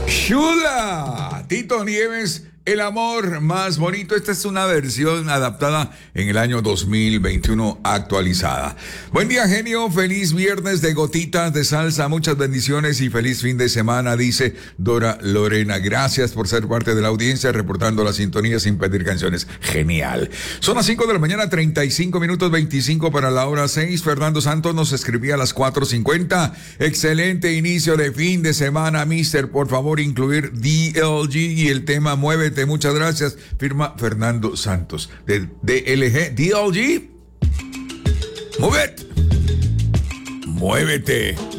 Chula, Tito Nieves, el amor más bonito. Esta es una versión adaptada en el año 2021, actualizada. Buen día, genio. Feliz viernes de gotitas de salsa. Muchas bendiciones y feliz fin de semana, dice Dora Lorena. Gracias por ser parte de la audiencia, reportando la sintonía sin pedir canciones. Genial. Son las 5 de la mañana, 35 minutos 25 para la hora 6. Fernando Santos nos escribía a las 4:50. Excelente inicio de fin de semana, mister. Por favor, incluir DLG y el tema Muévete. Muchas gracias. Firma Fernando Santos de DLG. DLG. Muévete. Muévete.